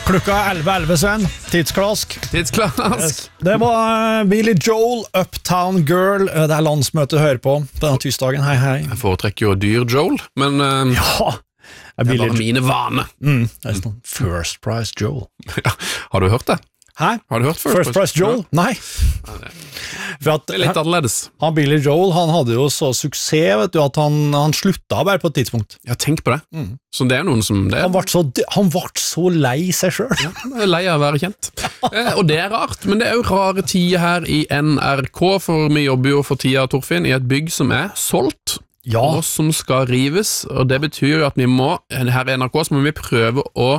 Klokka 11:11, Sven. Tidsklask. Det var Billy Joel, Uptown Girl. Det landsmøtet hører på denne tirsdagen. Hei, hei. Jeg foretrekker jo dyr Joel, men ja, det er bare mine vaner. Det er sånn First Price Joel. Ja, har du hørt det? Hæ? Har du hørt First Price Joel? Ja. Nei. For at, det er litt annerledes. Han Billy Joel, han hadde jo så suksess, vet du, at han slutta bare på et tidspunkt. Ja, tenk på det. Så det er noen som... Han ble så lei seg selv. Ja, han er lei av å være kjent. Og det er rart, men det er jo rare tider her i NRK, for vi jobber jo for tida, Torfinn, i et bygg som er solgt. Ja. Og som skal rives, og det betyr at vi må, her i NRK, så må vi prøve å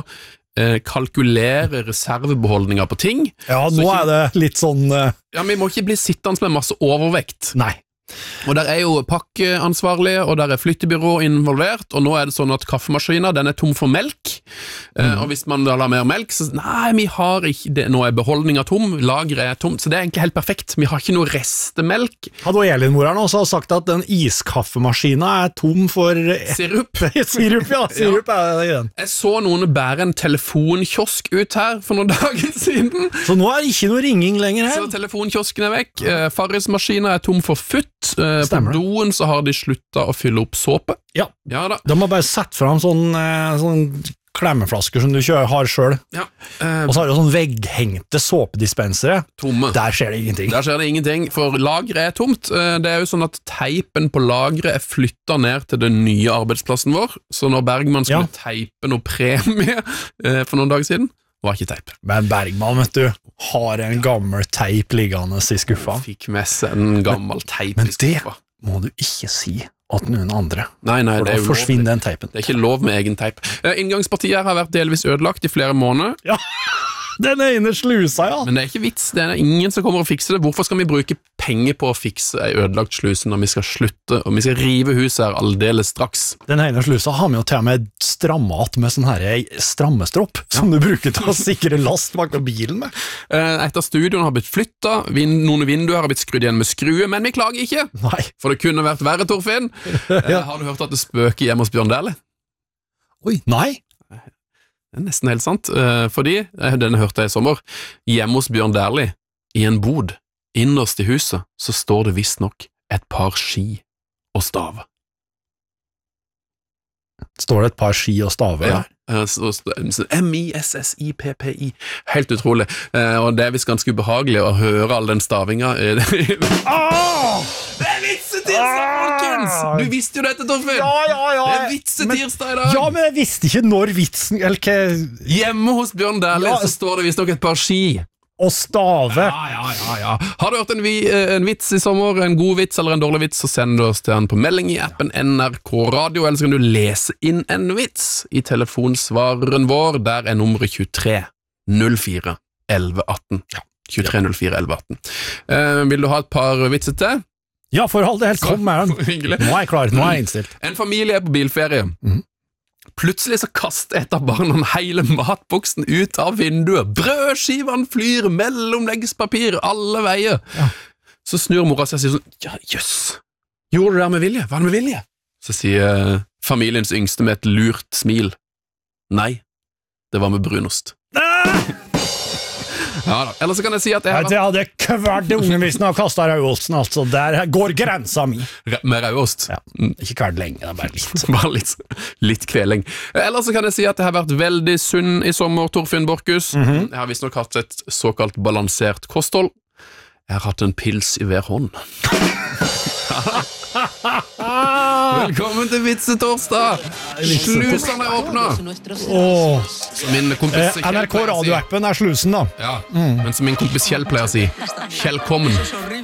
kalkulere reservebeholdninger på ting. Ja, nå er det litt sånn... Ja, vi må ikke bli sittende med masse overvekt. Nei. Og der er jo pakkeansvarlige, og der er flyttebyrå involvert, og nå er det sånn at kaffemaskinen, den er tom for melk, og hvis man da har mer melk, så nei, vi har ikke det, nå er beholdningen tom, lageret er tomt, så det er egentlig helt perfekt, vi har ikke noe restemelk. Hadde Elin-mor her nå så har sagt at den iskaffemaskinen er tom for... Sirup. Sirup, ja, sirup er det igjen. Jeg så noen bære en telefonkiosk ut her for noen dager siden. Så nå er det ikke noe ringing lenger her. Så telefonkiosken er vekk, Farris-maskinen er tom for futt. På doen så har de sluttet å fylle opp såpe. Ja, ja da. De har bare sett fram sånn klemmeflasker som du har selv. Ja. Og så har du sånn vegghengte såpedispensere. Tomme. Der skjer det ingenting. Der skjer det ingenting, for lageret er tomt. Det er jo sånn at teipen på lageret er flyttet ned til den nye arbeidsplassen vår, så når Bergman skulle teipe noe premie for noen dager siden, var ikke teip. Men Bergman, vet du, har en gammel teip liggende i skuffa. Fikk med seg en gammel teip i skuffa. Men det må du ikke si at noen andre. Nei, for da forsvinner den teipen. Det er ikke lov med egen teip. Inngangspartiet har vært delvis ødelagt i flere måneder. Ja, den ene slusa, ja. Men det er ikke vits, det er ingen som kommer og fikser det. Hvorfor skal vi bruke penger på å fikse en ødelagt sluse når vi skal slutte, og vi skal rive huset her aldeles straks? Den ene slusa har vi jo til og med strammet med sånn her strammestropp, som du bruker til å sikre last bak bilen med. Et av studioene har blitt flyttet, noen vinduer har blitt skrudd igjen med skrue, men vi klager ikke. Nei. For det kunne vært verre, Torfinn. Har du hørt at det spøker hjemme hos Bjørn Dæhlie? Oi, nei. Det er nesten helt sant, fordi, denne hørte jeg i sommer, hjemme hos Bjørn Dæhlie, i en bod, innerst i huset, så står det visst nok et par ski og stave. Står det et par ski og stave der? M-I-S-S-I-P-P-I. Helt utrolig. Og det er visst ganske ubehagelig å høre all den stavinga. Det er vitsetirsdag, folkens! Du visste jo dette, Torfinn! Ja. Det er vitsetirsdag i dag! Ja, men jeg visste ikke når vitsen... Hjemme hos Bjørn Dæhlie så står det visst nok et par ski. Og stave. Ja. Har du hørt en vits i sommer, en god vits eller en dårlig vits, så send oss til den på melding i appen NRK Radio, eller så kan du lese inn en vits i telefonsvareren vår. Der er nummeret 23 04 11 18. 23 04 11 18. Vil du ha et par vitser til? Ja, for all del, kom med den. Nå er jeg klar, nå er jeg innstilt. En familie er på bilferie. Plutselig så kaster et av barna hele matboksen ut av vinduet. Brødskivene flyr, mellomleggspapir, alle veier. Ja. Så snur mora seg og sier sånn, ja, jøss, gjorde du det med vilje? Var det med vilje? Så sier familiens yngste med et lurt smil, nei, det var med brunost. Ja da, eller så kan jeg si at jeg hadde kvart ungen hvis den har kastet rødolsen, altså, der går grensa mi. Med rødost? Ja, ikke kvart lenge, det er bare litt. Bare litt kveling. Eller så kan jeg si at jeg har vært veldig sunn i sommer, Torfinn Borchhus. Jeg har visst nok hatt et såkalt balansert kosthold. Jeg har hatt en pils i hver hånd. Velkommen til Vitsetorsdag. Slusene er åpnet. NRK radioappen er slusen da. Ja, men som min kompis Kjell pleier å si, Kjellkommen.